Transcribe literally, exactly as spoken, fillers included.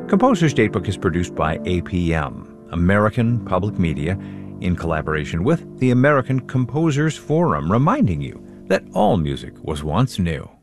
Composer's Datebook is produced by A P M, American Public Media, in collaboration with the American Composers Forum, reminding you that all music was once new.